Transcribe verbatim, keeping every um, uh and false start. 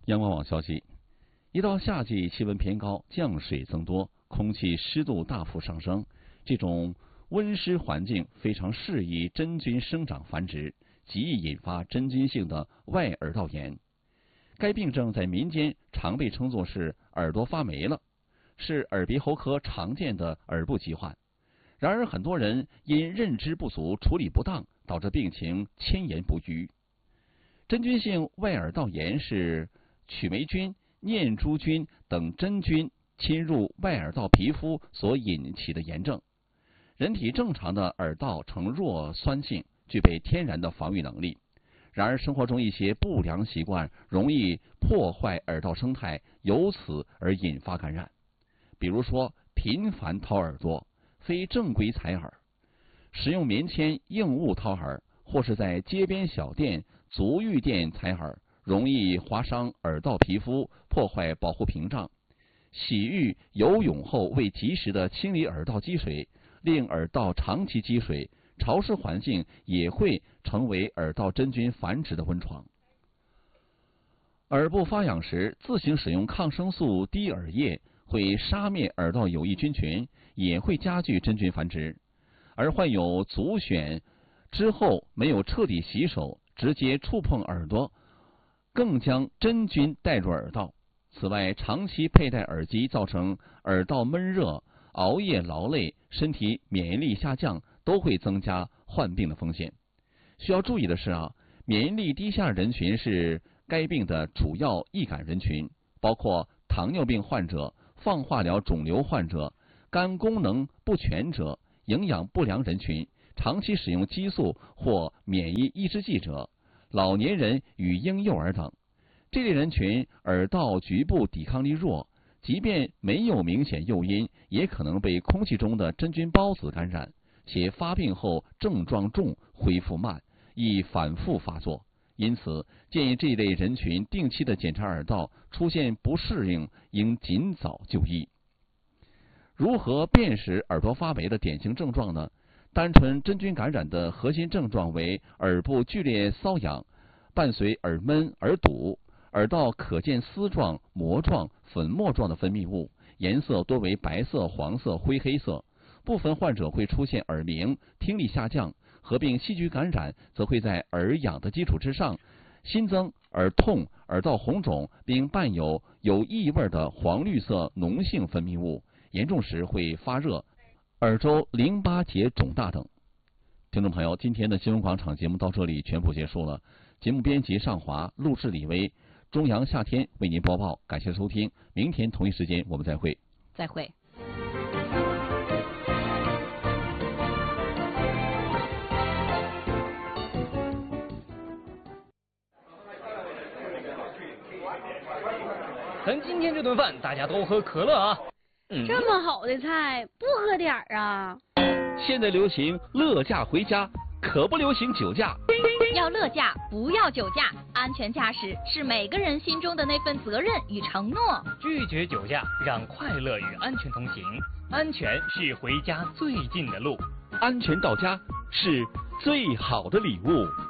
央广网消息，一到夏季气温偏高，降水增多，空气湿度大幅上升，这种温湿环境非常适宜真菌生长繁殖，极易引发真菌性的外耳道炎。该病症在民间常被称作是耳朵发霉了，是耳鼻喉科常见的耳部疾患。然而，很多人因认知不足、处理不当，导致病情迁延不愈。真菌性外耳道炎是曲霉菌、念珠菌等真菌侵入外耳道皮肤所引起的炎症。人体正常的耳道呈弱酸性，具备天然的防御能力。然而，生活中一些不良习惯容易破坏耳道生态，由此而引发感染。比如说，频繁掏耳朵、非正规采耳、使用棉签硬物掏耳，或是在街边小店、足浴店采耳，容易划伤耳道皮肤，破坏保护屏障。洗浴、游泳后未及时的清理耳道积水，令耳道长期积水，潮湿环境也会成为耳道真菌繁殖的温床。耳部发痒时，自行使用抗生素滴耳液会杀灭耳道有益菌群，也会加剧真菌繁殖。而患有足癣之后没有彻底洗手，直接触碰耳朵，更将真菌带入耳道。此外，长期佩戴耳机造成耳道闷热、熬夜劳累、身体免疫力下降，都会增加患病的风险。需要注意的是啊，免疫力低下人群是该病的主要易感人群，包括糖尿病患者、放化疗肿瘤患者、肝功能不全者、营养不良人群、长期使用激素或免疫抑制剂者、老年人与婴幼儿等。这类人群耳道局部抵抗力弱，即便没有明显诱因，也可能被空气中的真菌孢子感染，且发病后症状重、恢复慢，易反复发作。因此，建议这一类人群定期的检查耳道，出现不适应应尽早就医。如何辨识耳朵发霉的典型症状呢？单纯真菌感染的核心症状为耳部剧烈瘙痒，伴随耳闷、耳堵，耳道可见丝状、膜状、粉末状的分泌物，颜色多为白色、黄色、灰黑色。部分患者会出现耳鸣、听力下降，合并细菌感染，则会在耳痒的基础之上，新增耳痛、耳道红肿，并伴有有异味的黄绿色脓性分泌物，严重时会发热、耳周淋巴结肿大等。听众朋友，今天的新闻广场节目到这里全部结束了。节目编辑尚华，录制李威，中阳夏天为您播报，感谢收听，明天同一时间我们再会。 再会。 咱今天这顿饭大家都喝可乐啊！ 嗯、这么好的菜，不喝点儿啊？ 现在流行乐驾回家，可不流行酒驾。 要乐驾，不要酒驾。安全驾驶是每个人心中的那份责任与承诺。 拒绝酒驾，让快乐与安全同行。安全是回家最近的路， 安全到家是最好的礼物。